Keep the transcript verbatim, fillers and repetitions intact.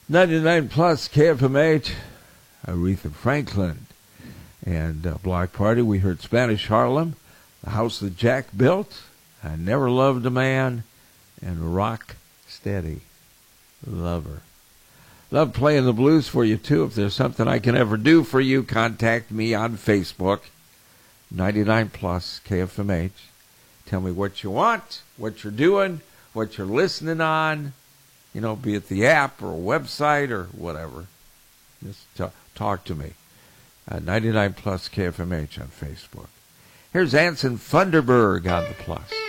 ninety-nine plus K F M H, Aretha Franklin. And uh, Block Party, we heard Spanish Harlem, The House That Jack Built, I Never Loved a Man, and Rock Steady. Lover. Love playing the blues for you, too. If there's something I can ever do for you, contact me on Facebook, ninety-nine plus K F M H. Tell me what you want, what you're doing, what you're listening on, you know, be it the app or a website or whatever. Just talk, talk to me. Uh, ninety-nine plus K F M H on Facebook. Here's Anson Funderburg on the plus.